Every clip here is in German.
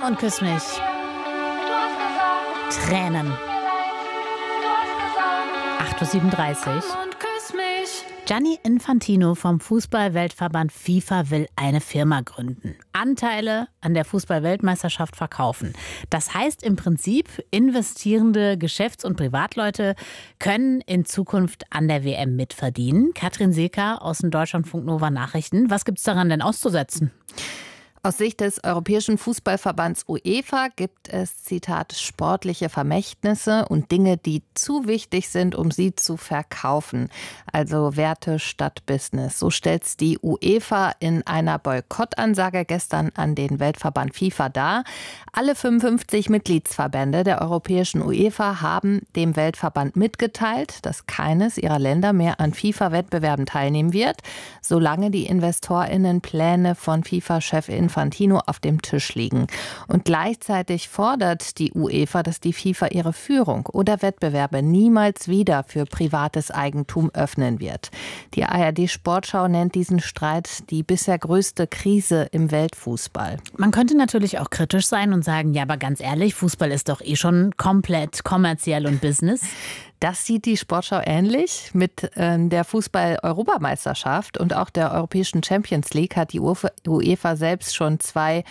Komm und küss mich. Tränen. 8:37 Uhr. Gianni Infantino vom Fußball-Weltverband FIFA will eine Firma gründen. Anteile an der Fußball-Weltmeisterschaft verkaufen. Das heißt im Prinzip, investierende Geschäfts- und Privatleute können in Zukunft an der WM mitverdienen. Katrin Seeker aus den Deutschlandfunk Nova Nachrichten. Was gibt's daran denn auszusetzen? Aus Sicht des Europäischen Fußballverbands UEFA gibt es, Zitat, sportliche Vermächtnisse und Dinge, die zu wichtig sind, um sie zu verkaufen. Also Werte statt Business. So stellt's die UEFA in einer Boykottansage gestern an den Weltverband FIFA dar. Alle 55 Mitgliedsverbände der Europäischen UEFA haben dem Weltverband mitgeteilt, dass keines ihrer Länder mehr an FIFA-Wettbewerben teilnehmen wird, solange die InvestorInnen Pläne von FIFA-Chef Infantino auf dem Tisch liegen. Und gleichzeitig fordert die UEFA, dass die FIFA ihre Führung oder Wettbewerbe niemals wieder für privates Eigentum öffnen wird. Die ARD-Sportschau nennt diesen Streit die bisher größte Krise im Weltfußball. Man könnte natürlich auch kritisch sein und sagen, ja, aber ganz ehrlich, Fußball ist doch eh schon komplett kommerziell und Business. Das sieht die Sportschau ähnlich. Mit der Fußball-Europameisterschaft und auch der Europäischen Champions League hat die UEFA selbst schon 2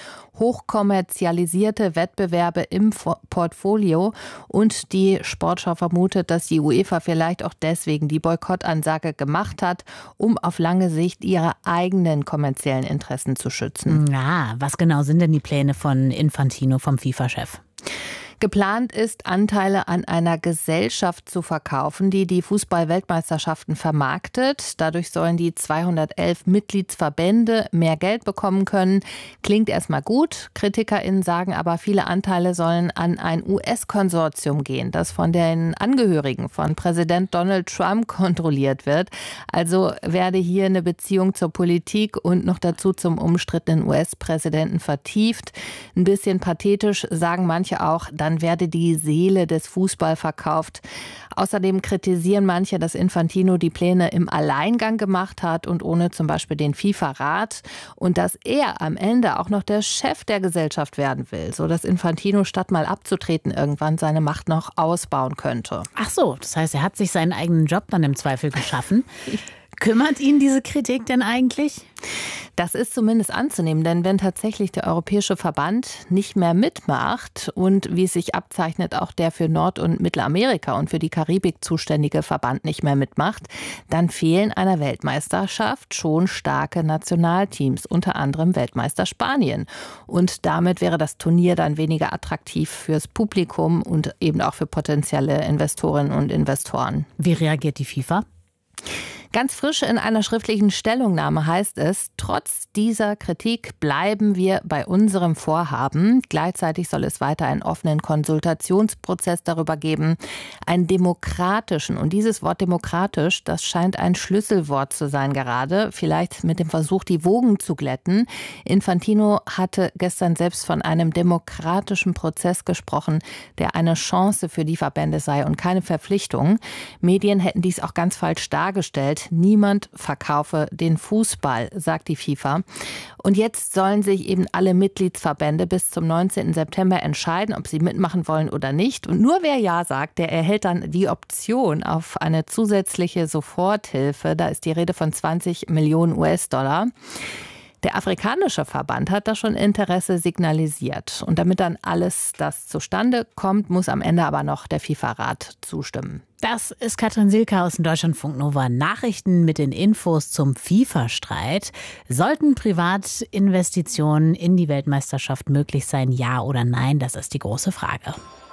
hochkommerzialisierte Wettbewerbe im Portfolio. Und die Sportschau vermutet, dass die UEFA vielleicht auch deswegen die Boykottansage gemacht hat, um auf lange Sicht ihre eigenen kommerziellen Interessen zu schützen. Ja, was genau sind denn die Pläne von Infantino, vom FIFA-Chef? Geplant ist, Anteile an einer Gesellschaft zu verkaufen, die die Fußball-Weltmeisterschaften vermarktet. Dadurch sollen die 211 Mitgliedsverbände mehr Geld bekommen können. Klingt erstmal gut. KritikerInnen sagen aber, viele Anteile sollen an ein US-Konsortium gehen, das von den Angehörigen von Präsident Donald Trump kontrolliert wird. Also werde hier eine Beziehung zur Politik und noch dazu zum umstrittenen US-Präsidenten vertieft. Ein bisschen pathetisch sagen manche auch, dann werde die Seele des Fußball verkauft. Außerdem kritisieren manche, dass Infantino die Pläne im Alleingang gemacht hat und ohne zum Beispiel den FIFA-Rat und dass er am Ende auch noch der Chef der Gesellschaft werden will, sodass Infantino statt mal abzutreten irgendwann seine Macht noch ausbauen könnte. Ach so, das heißt, er hat sich seinen eigenen Job dann im Zweifel geschaffen. Kümmert ihn diese Kritik denn eigentlich? Das ist zumindest anzunehmen, denn wenn tatsächlich der Europäische Verband nicht mehr mitmacht und wie es sich abzeichnet, auch der für Nord- und Mittelamerika und für die Karibik zuständige Verband nicht mehr mitmacht, dann fehlen einer Weltmeisterschaft schon starke Nationalteams, unter anderem Weltmeister Spanien. Und damit wäre das Turnier dann weniger attraktiv fürs Publikum und eben auch für potenzielle Investorinnen und Investoren. Wie reagiert die FIFA? Ganz frisch in einer schriftlichen Stellungnahme heißt es, trotz dieser Kritik bleiben wir bei unserem Vorhaben. Gleichzeitig soll es weiter einen offenen Konsultationsprozess darüber geben, einen demokratischen. Und dieses Wort demokratisch, das scheint ein Schlüsselwort zu sein gerade. Vielleicht mit dem Versuch, die Wogen zu glätten. Infantino hatte gestern selbst von einem demokratischen Prozess gesprochen, der eine Chance für die Verbände sei und keine Verpflichtung. Medien hätten dies auch ganz falsch dargestellt. Niemand verkaufe den Fußball, sagt die FIFA. Und jetzt sollen sich eben alle Mitgliedsverbände bis zum 19. September entscheiden, ob sie mitmachen wollen oder nicht. Und nur wer Ja sagt, der erhält dann die Option auf eine zusätzliche Soforthilfe. Da ist die Rede von 20 Millionen US-Dollar. Der afrikanische Verband hat da schon Interesse signalisiert. Und damit dann alles das zustande kommt, muss am Ende aber noch der FIFA-Rat zustimmen. Das ist Katrin Seeker aus dem Deutschlandfunk Nova Nachrichten mit den Infos zum FIFA-Streit. Sollten Privatinvestitionen in die Weltmeisterschaft möglich sein, ja oder nein? Das ist die große Frage.